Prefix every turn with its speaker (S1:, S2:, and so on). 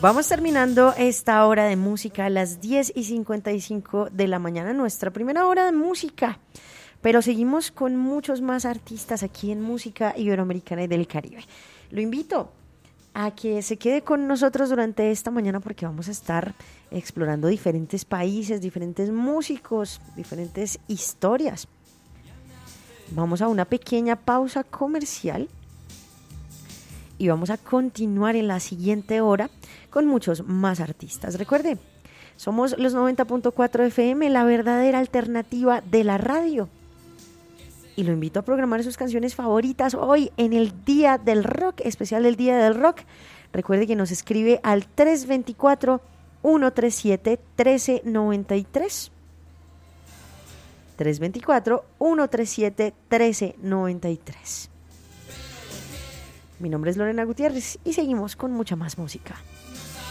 S1: Vamos terminando esta hora de música a las 10:55 de la mañana, nuestra primera hora de música. Pero seguimos con muchos más artistas aquí en Música Iberoamericana y del Caribe. Lo invito a que se quede con nosotros durante esta mañana porque vamos a estar explorando diferentes países, diferentes músicos, diferentes historias. Vamos a una pequeña pausa comercial y vamos a continuar en la siguiente hora con muchos más artistas. Recuerde, somos los 90.4 FM, la verdadera alternativa de la radio. Y lo invito a programar sus canciones favoritas hoy en el Día del Rock, especial del Día del Rock. Recuerde que nos escribe al 324-137-1393. 324-137-1393. Mi nombre es Lorena Gutiérrez y seguimos con mucha más música.